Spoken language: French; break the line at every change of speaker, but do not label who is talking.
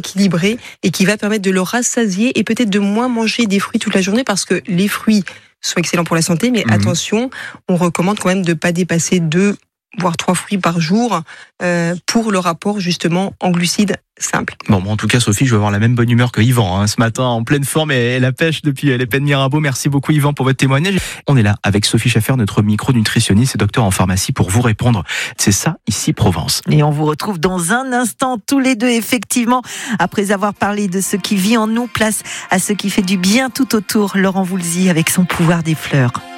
équilibré et qui va permettre de le rassasier et peut-être de moins manger des fruits toute la journée parce que les fruits sont excellents pour la santé, mais attention, on recommande quand même de ne pas dépasser 2 voire 3 fruits par jour pour le rapport justement en glucides simples.
Bon, en tout cas, Sophie, je vais avoir la même bonne humeur que Yvan ce matin, en pleine forme et la pêche depuis les Pennes Mirabeau. Merci beaucoup Yvan pour votre témoignage. On est là avec Sophie Schaffer, notre micronutritionniste et docteur en pharmacie pour vous répondre. C'est ça, ici Provence.
Et on vous retrouve dans un instant, tous les deux, effectivement, après avoir parlé de ce qui vit en nous, place à ce qui fait du bien tout autour. Laurent Voulzy avec son pouvoir des fleurs.